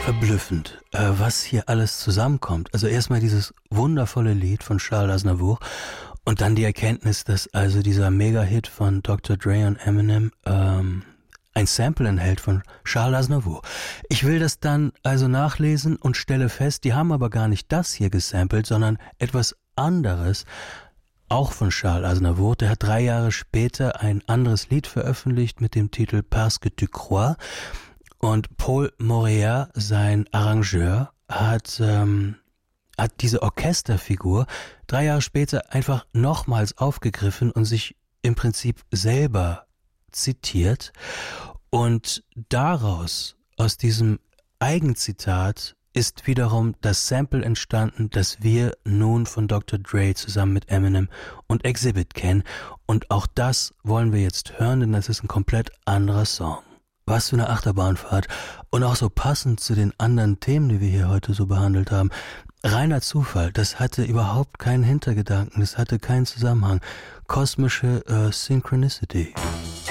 Verblüffend, was hier alles zusammenkommt. Also erstmal dieses wundervolle Lied von Charles Aznavour und dann die Erkenntnis, dass also dieser Mega-Hit von Dr. Dre und Eminem ein Sample enthält von Charles Aznavour. Ich will das dann also nachlesen und stelle fest, die haben aber gar nicht das hier gesampelt, sondern etwas anderes, auch von Charles Aznavour. Der hat 3 Jahre später ein anderes Lied veröffentlicht mit dem Titel Parce que tu crois. Und Paul Moréa, sein Arrangeur, hat diese Orchesterfigur 3 Jahre später einfach nochmals aufgegriffen und sich im Prinzip selber zitiert. Und daraus, aus diesem Eigenzitat, ist wiederum das Sample entstanden, das wir nun von Dr. Dre zusammen mit Eminem und Exhibit kennen. Und auch das wollen wir jetzt hören, denn das ist ein komplett anderer Song. Was für eine Achterbahnfahrt und auch so passend zu den anderen Themen, die wir hier heute so behandelt haben. Reiner Zufall, das hatte überhaupt keinen Hintergedanken, das hatte keinen Zusammenhang. Kosmische Synchronicity.